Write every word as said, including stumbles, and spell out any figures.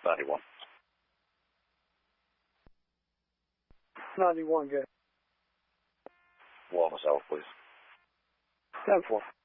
ninety-one. ninety-one, good. Wellness South, please. ten four.